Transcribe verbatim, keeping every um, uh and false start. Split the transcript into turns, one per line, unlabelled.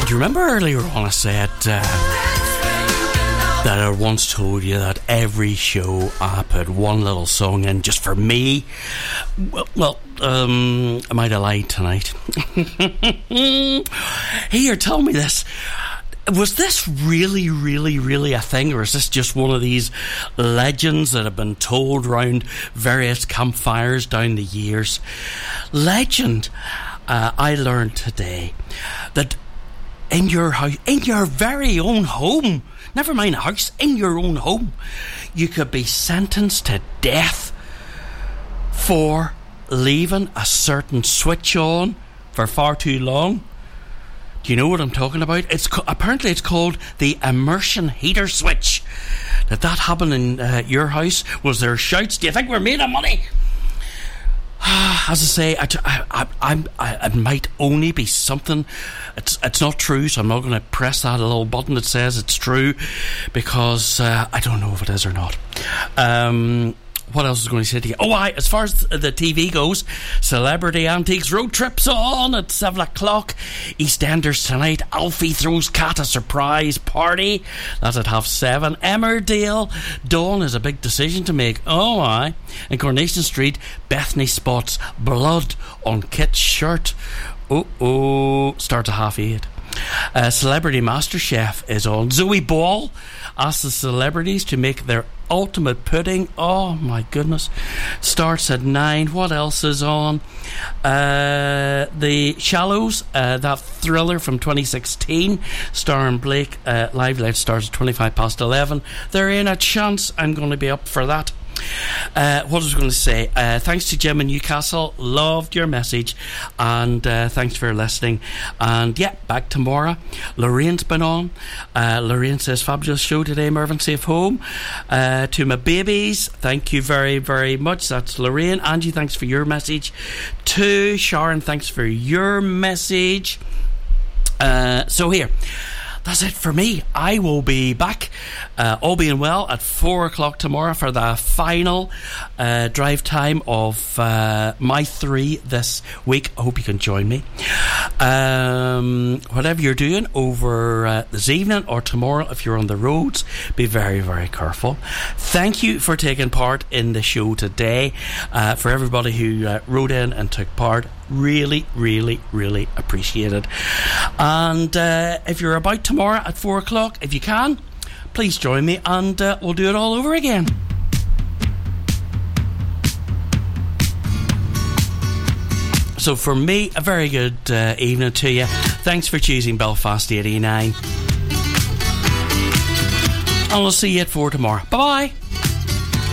Do you remember earlier on I said uh, that I once told you that every show I put one little song in just for me? Well, well um, I might have lied tonight. Here, tell me this. Was this really, really, really a thing, or is this just one of these legends that have been told round various campfires down the years? Legend. Uh, I learned today that in your house, in your very own home, never mind a house, in your own home, you could be sentenced to death for leaving a certain switch on for far too long. Do you know what I'm talking about? It's co- apparently it's called the immersion heater switch. Did that happen in uh, your house? Was there shouts? Do you think we're made of money? As I say, I, I, I, I, it might only be something. It's it's not true, so I'm not going to press that little button that says it's true, because uh, I don't know if it is or not. Um, what else was I going to say to you? Oh, I, as far as the T V goes, Celebrity Antiques Road Trip's on at seven o'clock. EastEnders tonight. Alfie throws Cat a surprise party. That's at half seven. Emmerdale. Dawn is a big decision to make. Oh, aye. And Coronation Street, Bethany spots blood on Kit's shirt. Oh, oh. Starts at half eight. Uh, Celebrity MasterChef is on. Zoe Ball asks the celebrities to make their ultimate pudding. Oh my goodness. Starts at nine. What else is on? Uh, the Shallows, uh, that thriller from twenty sixteen, starring Blake uh, Lively, starts at twenty-five past eleven. There ain't a chance I'm going to be up for that. Uh, what was I going to say? Uh, thanks to Jim in Newcastle. Loved your message, and uh, thanks for listening. And yeah, back tomorrow. Lorraine's been on. Uh, Lorraine says, fabulous show today, Mervyn. Safe home. Uh, to my babies, thank you very, very much. That's Lorraine. Angie, thanks for your message. To Sharon, thanks for your message. Uh, so here, that's it for me. I will be back, uh, all being well, at four o'clock tomorrow for the final uh, drive time of uh, my three this week. I hope you can join me. Um, whatever you're doing over uh, this evening or tomorrow, if you're on the roads, be very, very careful. Thank you for taking part in the show today. Uh, for everybody who uh, wrote in and took part, really, really, really appreciate it. And uh, if you're about tomorrow at four o'clock, if you can, please join me, and uh, we'll do it all over again. So for me, a very good uh, evening to you. Thanks for choosing Belfast eighty-nine, and we'll see you at four tomorrow. Bye bye.